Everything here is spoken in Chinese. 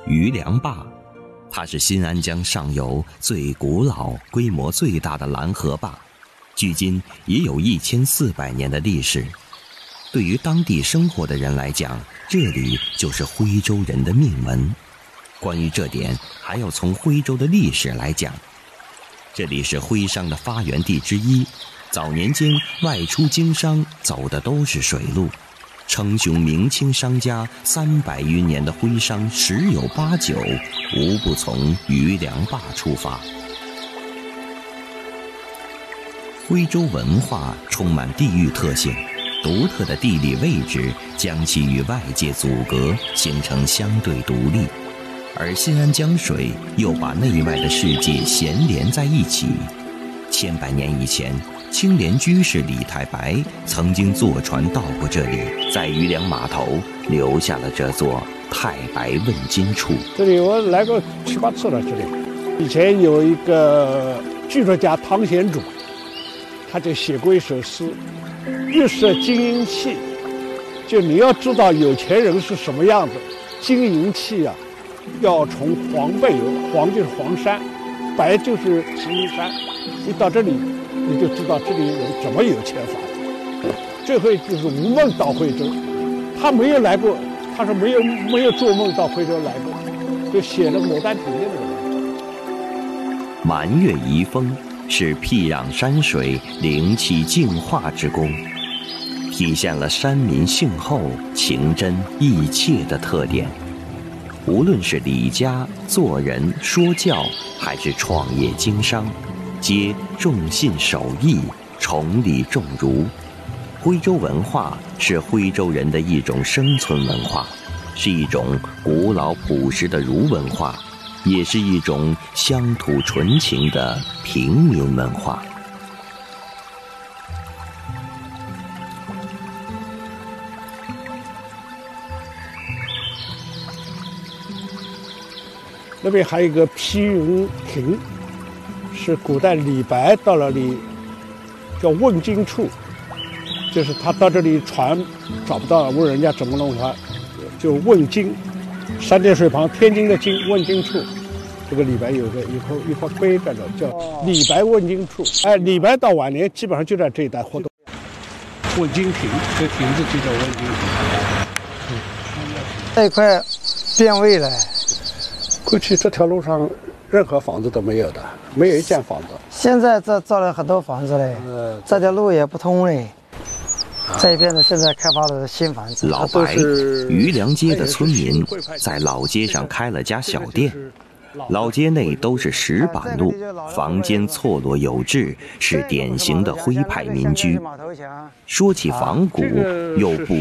余梁坝，它是新安江上游最古老、规模最大的拦河坝，距今也有1400年的历史。对于当地生活的人来讲，这里就是徽州人的命门。关于这点，还要从徽州的历史来讲。这里是徽商的发源地之一，早年间外出经商走的都是水路，称雄明清商家300余年的徽商10有8九无不从余梁坝出发。徽州文化充满地域特性，独特的地理位置将其与外界阻隔，形成相对独立，而新安江水又把内外的世界衔连在一起。千百年以前，青莲居士李太白曾经坐船到过这里，在余梁码头留下了这座太白问津处。 这里我来过7、8次了。这里以前有一个剧作家汤显祖，他就写过一首诗：玉色金银器。就你要知道有钱人是什么样子，金银器啊，要从黄背有，黄就是黄山，白就是石英山。你到这里，你就知道这里人怎么有钱法。最后就是吴孟到徽州，他没有来过，他说没有做梦到徽州来过，就写了《牡丹亭》的那个人。 满月遗风是僻壤山水灵气净化之功，体现了山民性厚、情真意切的特点。无论是理家、做人、说教，还是创业经商，皆重信守义，崇礼重儒。徽州文化是徽州人的一种生存文化，是一种古老朴实的儒文化，也是一种乡土纯情的平民文化。 那边还有一个披云亭，是古代李白到了里叫问津处，就是他到这里船找不到，问人家怎么弄他，就问津，三点水旁天津的津，问津处。这个李白有个一块碑在这，叫李白问津处。哎，李白到晚年基本上就在这一带活动。问津亭，这亭子就叫问津亭。 这一块变味了。 过去这条路上任何房子都没有的，没有一间房子。 现在这造了很多房子嘞，这条路也不通嘞。这一边呢，现在开发了新房子。 老白，余梁街的村民在老街上开了家小店，老街内都是石板路，房间错落有致，是典型的徽派民居。说起仿古，又不